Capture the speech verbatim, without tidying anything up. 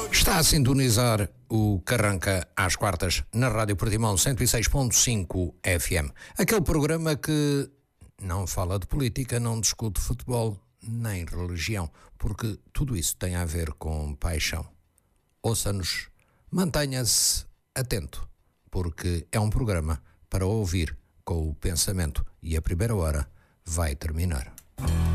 Está a sintonizar o Carranca às quartas na Rádio Portimão cento e seis ponto cinco F M. Aquele programa que não fala de política, não discute futebol, nem religião, porque tudo isso tem a ver com paixão. Ouça-nos, mantenha-se atento, porque é um programa para ouvir com o pensamento e a primeira hora vai terminar.